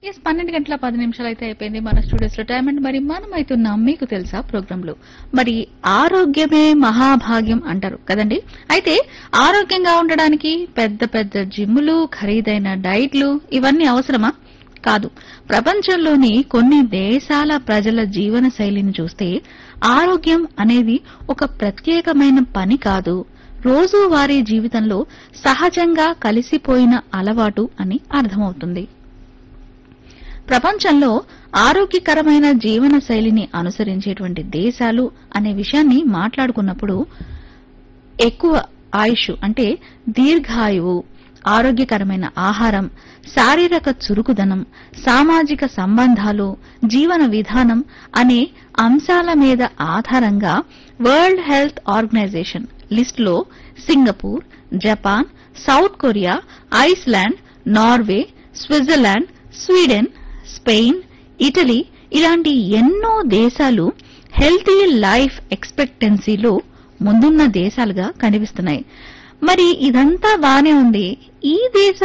Yes 12 గంటల 10 నిమిషాలు అయితే అయిపోయింది మన స్టూడియోస్ లో టైం. అండ్ మరి మనం అవుతున్నాం మీకు తెలుసా ప్రోగ్రామ్ లో. మరి ఆరోగ్యమే మహాభాగ్యం అంటారు కదండి. అయితే ఆరోగ్యంగా ఉండడానికి పెద్ద పెద్ద జిమ్ములు, ఖరీదైన డైట్లు ఇవన్నీ అవసరమా? కాదు. ప్రపంచంలోని కొన్ని దేశాల ప్రజల జీవన శైలిని చూస్తే ఆరోగ్యం అనేది ఒక ప్రత్యేకమైన పని కాదు, రోజువారీ జీవితంలో సహజంగా కలిసిపోయిన అలవాటు అని అర్థమవుతుంది. ప్రపంచంలో ఆరోగ్యకరమైన జీవన శైలిని అనుసరించేటువంటి దేశాలు అనే విషయాన్ని మాట్లాడుకున్నప్పుడు ఎక్కువ ఆయుష్ అంటే దీర్ఘాయువు, ఆరోగ్యకరమైన ఆహారం, శారీరక చురుకుదనం, సామాజిక సంబంధాలు, జీవన విధానం అనే అంశాల మీద ఆధారంగా వరల్డ్ హెల్త్ ఆర్గనైజేషన్ లిస్టులో Singapore, Japan, south Korea, Iceland, Norway, Switzerland, Sweden, Spain, Italy ఇలాంటి ఎన్నో దేశాలు హెల్తీ లైఫ్ ఎక్స్పెక్టెన్సీలో ముందున్న దేశాలుగా కనిపిస్తున్నాయి. మరి ఇదంతా బానే ఉంది. ఈ దేశాలు